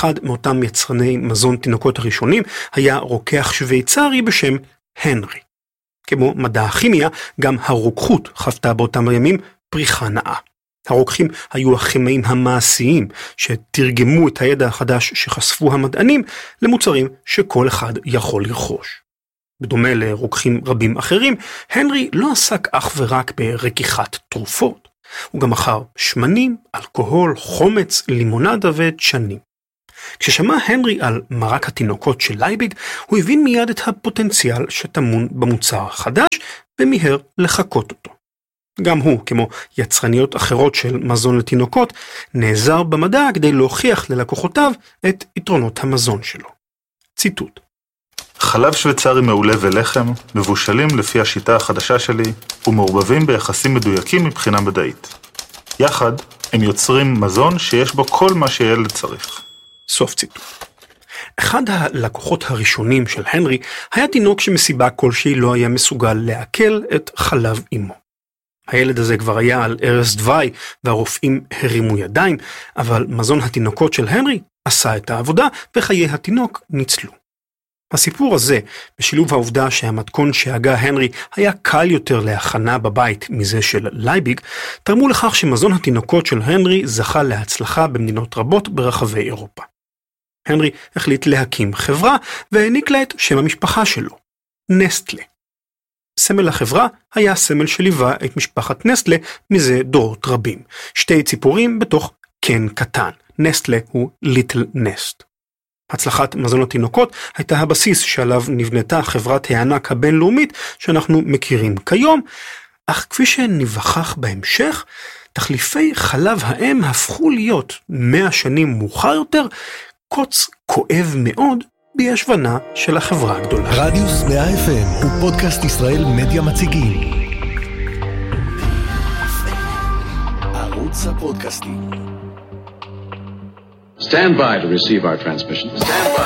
אחד מאותם יצרני מזון תינוקות הראשונים היה רוקח שוויצרי בשם הנרי. כמו מדע הכימיה, גם הרוקחות חוותה באותם הימים פריחה נאה. הרוקחים היו הכימאים המעשיים שתרגמו את הידע החדש שחשפו המדענים למוצרים שכל אחד יכול לרכוש. בדומה לרוקחים רבים אחרים, הנרי לא עסק אך ורק ברקיחת תרופות. הוא גם מכר שמנים, אלכוהול, חומץ, לימונדה ודשנים. כששמע הנרי על מרק התינוקות של לייביג, הוא הבין מיד את הפוטנציאל שטמון במוצר החדש ומיהר לחקות אותו. גם הוא, כמו יצרניות אחרות של מזון לתינוקות, נעזר במדע כדי להוכיח ללקוחותיו את יתרונות המזון שלו. ציטוט: חלב שוויצרי מעולה ולחם מבושלים לפי השיטה החדשה שלי ומעורבבים ביחסים מדויקים מבחינה מדעית. יחד הם יוצרים מזון שיש בו כל מה שילד צריך. סוף ציטוט. אחד הלקוחות הראשונים של הנרי היה תינוק שמסיבה כלשהי לא היה מסוגל לעכל את חלב אמו. הילד הזה כבר היה על ערש דווי והרופאים הרימו ידיים, אבל מזון התינוקות של הנרי עשה את העבודה וחיי התינוק ניצלו. הסיפור הזה, בשילוב העובדה שהמתכון שהגה הנרי היה קל יותר להכנה בבית מזה של לייביג, תרמו לכך שמזון התינוקות של הנרי זכה להצלחה במדינות רבות ברחבי אירופה. הנרי החליט להקים חברה והעניק לה את שם המשפחה שלו, נסטלה. סמל החברה היה סמל שליווה את משפחת נסטלה מזה דורות רבים. שתי ציפורים בתוך קן קטן. נסטלה הוא ליטל נסט. הצלחת מזון התינוקות הייתה הבסיס שעליו נבנתה חברת הענק הבינלאומית שאנחנו מכירים כיום, אך כפי שנבחך בהמשך, תחליפי חלב האם הפכו להיות 100 שנים מאוחר יותר קוץ כואב מאוד בישבנה של החברה הגדולה. רדיוס 100 FM הוא פודקאסט ישראל מדיה מציגים. ערוץ הפודקאסטים. Stand by to receive our transmission. Stand by.